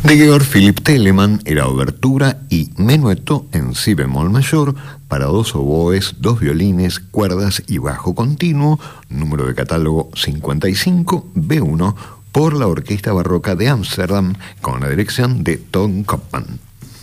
de Georg Philipp Telemann era obertura y menueto en si bemol mayor para 2 oboes, 2 violines, cuerdas y bajo continuo, número de catálogo 55 B1, por la Orquesta Barroca de Ámsterdam con la dirección de Ton Koopman.